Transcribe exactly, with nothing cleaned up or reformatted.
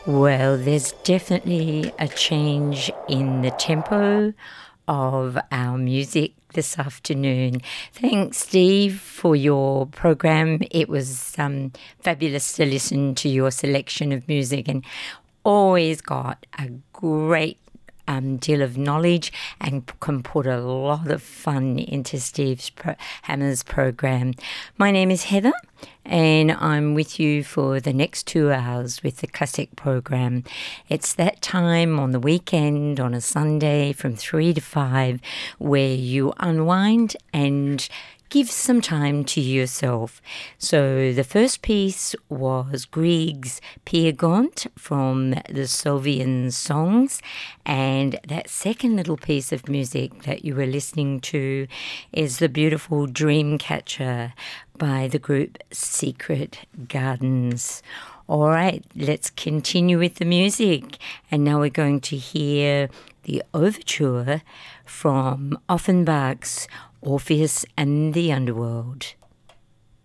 Well, there's definitely a change in the tempo of our music this afternoon. Thanks, Steve, for your program. It was um, fabulous to listen to your selection of music, and always got a great um, deal of knowledge and can put a lot of fun into Steve's pro- Hammer's program. My name is Heather, and I'm with you for the next two hours with the classic program. It's that time on the weekend, on a Sunday from three to five, where you unwind and give some time to yourself. So the first piece was Grieg's Peer Gynt from the Solvian Songs, and that second little piece of music that you were listening to is the beautiful Dreamcatcher by the group Secret Gardens. All right, let's continue with the music. And now we're going to hear the overture from Offenbach's Orpheus and the Underworld.